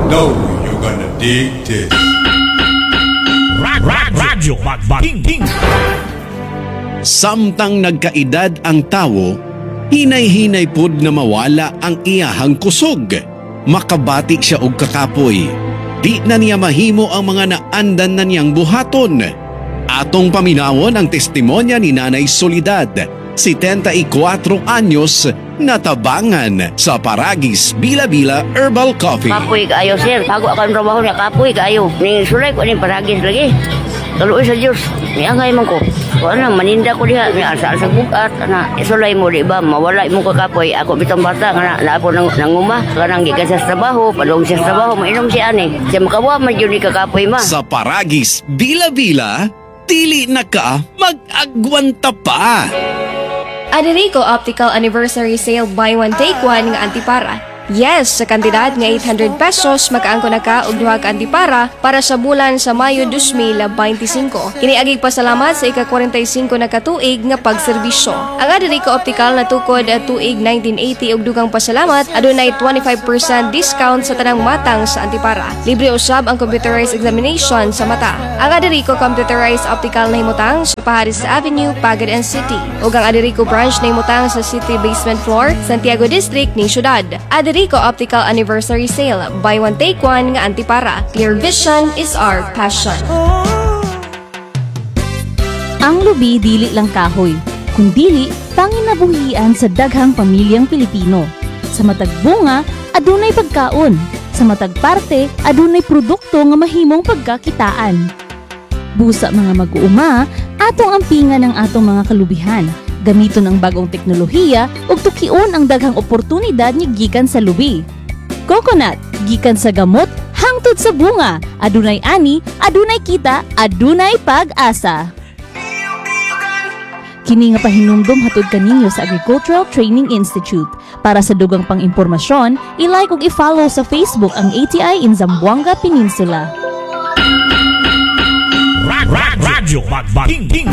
know you're gonna dig this. Radyo Magbating. Samtang nagkaedad ang tawo, hinay-hinay pod na mawala ang iyahang kusog. Makabati siya og kakapoy. Di na niya mahimo ang mga naandan na niyang buhaton. Atong paminawon ang testimonya ni Nanay Soledad, 74 anyos, natabangan sa Paragis Bila-Bila Herbal Coffee. Kapoy kaayo, sir. Bago ako ang trabaho niya, kapoy kaayo. Ning sulay ko ning Paragis lagi. Kaluoy sa Diyos. Niangay man ko. Kung ano, maninda ko diha. Asa sa bukat. Isulay mo, di ba? Mawala mo ka kapoy. Ako bitang bata. Na po nanguma. Kanang gikan sa trabaho. Padong siya sa trabaho. Mainom siya ani. Siya makawa man yun ni kakapoy ma. Sa Paragis Bila-Bila, dili na ka mag-agwanta pa. Aderico Optical Anniversary Sale Buy One Take One nga antipara. Yes, sa kantidad nga 800 pesos makaangko na ka og duha ka antipara para sa bulan sa Mayo 2025. Kini agig pasalamat sa ika-45 na katuig nga pagserbisyo. Ang Aderico Optical natukod at tuig 1980 og dugang pasalamat adunay 25% discount sa tanang matang sa antipara. Libre usab ang computerized examination sa mata. Ang Aderico Computerized Optical na himutang sa Paharis Avenue, Pagadan City. Ug ang Aderico branch na himutang sa City Basement Floor, Santiago District ning syudad. Aderico Optical Anniversary Sale. Buy one take one nga antipara. Clear vision is our passion. Ang lubi dili lang kahoy, kundili tanging nabuhian sa daghang pamilyang Pilipino. Sa matag bunga, adunay pagkaon. Sa matag parte, adunay produkto nga mahimong pagkakitaan. Busa mga mag-uuma, atong ampingan ang atong mga kalubihan. Gamiton ang bagong teknolohiya ug tukion ang daghang oportunidad ni gikan sa lubi. Coconut, gikan sa gamot hangtod sa bunga. Adunay ani, adunay kita, adunay pag-asa. Kini nga pahinumdom hatod kaninyo sa Agricultural Training Institute. Para sa dugang pang-impormasyon, i-like ug i-follow sa Facebook ang ATI in Zamboanga Peninsula. Radyo Magbating.